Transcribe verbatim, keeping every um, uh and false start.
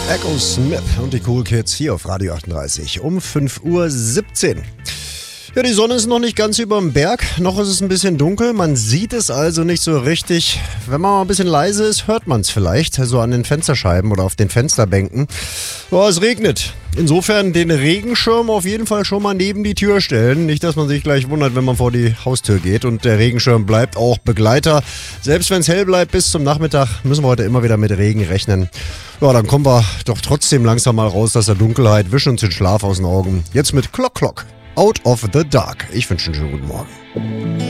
Echo Smith und die Cool Kids hier auf Radio achtunddreißig um fünf Uhr siebzehn. Ja, die Sonne ist noch nicht ganz überm Berg, noch ist es ein bisschen dunkel, man sieht es also nicht so richtig. Wenn man mal ein bisschen leise ist, hört man es vielleicht, so an den Fensterscheiben oder auf den Fensterbänken. Ja, es regnet. Insofern den Regenschirm auf jeden Fall schon mal neben die Tür stellen. Nicht, dass man sich gleich wundert, wenn man vor die Haustür geht. Und der Regenschirm bleibt auch Begleiter. Selbst wenn es hell bleibt bis zum Nachmittag, müssen wir heute immer wieder mit Regen rechnen. Ja, dann kommen wir doch trotzdem langsam mal raus aus der Dunkelheit, wischen uns den Schlaf aus den Augen. Jetzt mit Clock Clock. Out of the Dark. Ich wünsche einen schönen guten Morgen.